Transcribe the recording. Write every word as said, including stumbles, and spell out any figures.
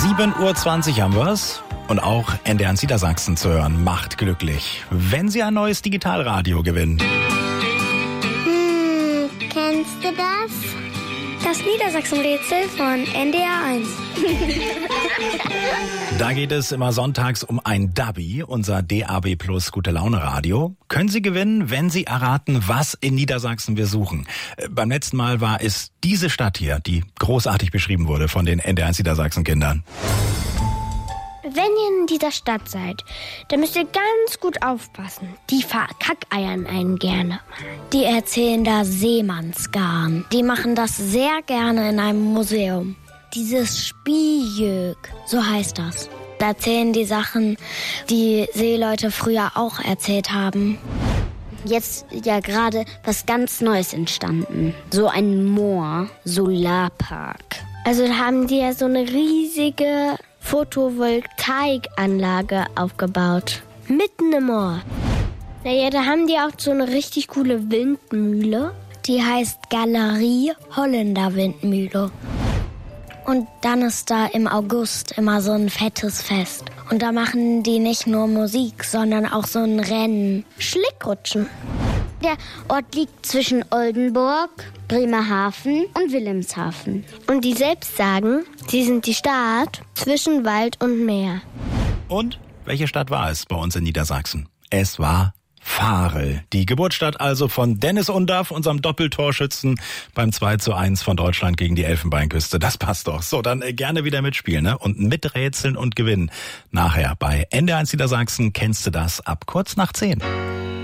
sieben Uhr zwanzig haben wir's. Und auch N D R eins Niedersachsen zu hören macht glücklich, wenn Sie ein neues Digitalradio gewinnen. Hm, kennst du das? Das Niedersachsen-Rätsel von N D R eins. Da geht es immer sonntags um ein Dubby, unser D A B Plus Gute-Laune-Radio. Können Sie gewinnen, wenn Sie erraten, was in Niedersachsen wir suchen. Äh, beim letzten Mal war es diese Stadt hier, die großartig beschrieben wurde von den N D R eins Niedersachsen-Kindern. Wenn ihr in dieser Stadt seid, dann müsst ihr ganz gut aufpassen. Die verkackeiern einen gerne. Die erzählen da Seemannsgarn. Die machen das sehr gerne in einem Museum. Dieses Spieljög, so heißt das. Da erzählen die Sachen, die Seeleute früher auch erzählt haben. Jetzt ja gerade was ganz Neues entstanden. So ein Moor, Solarpark. Also da haben die ja so eine riesige Photovoltaikanlage aufgebaut. Mitten im Moor. Naja, da haben die auch so eine richtig coole Windmühle. Die heißt Galerie Holländer Windmühle. Und dann ist da im August immer so ein fettes Fest. Und da machen die nicht nur Musik, sondern auch so ein Rennen. Schlickrutschen. Der Ort liegt zwischen Oldenburg, Bremerhaven und Wilhelmshaven. Und die selbst sagen, sie sind die Stadt zwischen Wald und Meer. Und welche Stadt war es bei uns in Niedersachsen? Es war Varel. Die Geburtsstadt also von Dennis Undaff, unserem Doppeltorschützen beim zwei zu eins von Deutschland gegen die Elfenbeinküste. Das passt doch. So, dann äh, gerne wieder mitspielen, ne? Und miträtseln und gewinnen. Nachher bei N D R eins Niedersachsen kennst du das ab kurz nach zehn.